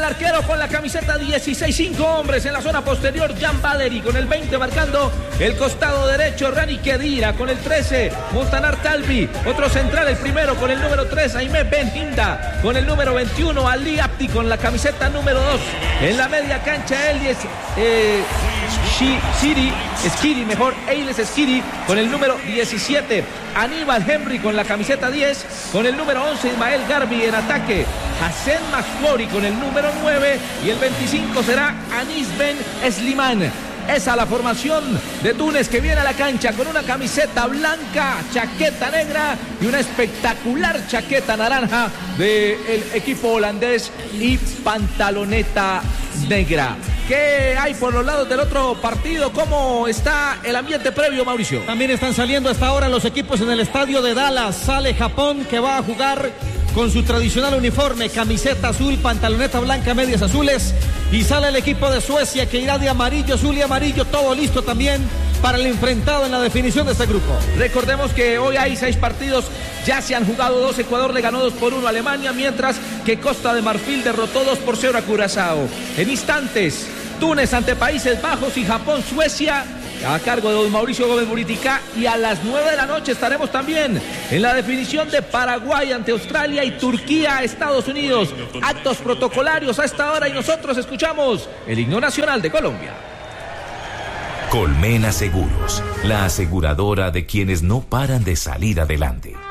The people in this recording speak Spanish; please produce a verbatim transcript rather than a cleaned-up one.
arquero con la camiseta dieciséis, cinco hombres en la zona posterior, Jan Valeri con el veinte marcando el costado derecho, Rani Kedira con el trece, Montanar Talvi, otro central, el primero con el número tres, Aimé Ben Hinda con el número veintiuno, Ali Abdi con la camiseta número dos, en la media cancha Elias eh, Skiri, Skiri mejor, Eiles Skiri con el número diecisiete, Aníbal Henry con la camiseta diez, con el número once, Ismael Garbi en ataque, Hassan Masfori con el número nueve y el veinticinco será Anis Ben Slimán. Esa la formación de Túnez, que viene a la cancha con una camiseta blanca, chaqueta negra y una espectacular chaqueta naranja del equipo holandés y pantaloneta negra. ¿Qué hay por los lados del otro partido? ¿Cómo está el ambiente previo, Mauricio? También están saliendo hasta ahora los equipos en el estadio de Dallas. Sale Japón, que va a jugar con su tradicional uniforme, camiseta azul, pantaloneta blanca, medias azules. Y sale el equipo de Suecia, que irá de amarillo, azul y amarillo, todo listo también para el enfrentado en la definición de este grupo. Recordemos que hoy hay seis partidos, ya se han jugado dos. Ecuador le ganó dos por uno a Alemania, mientras que Costa de Marfil derrotó dos por cero a Curazao. En instantes, Túnez ante Países Bajos y Japón, Suecia, a cargo de don Mauricio Gómez Buritica, y a las nueve de la noche estaremos también en la definición de Paraguay ante Australia y Turquía, Estados Unidos. Actos protocolarios a esta hora y nosotros escuchamos el himno nacional de Colombia. Colmena Seguros, la aseguradora de quienes no paran de salir adelante.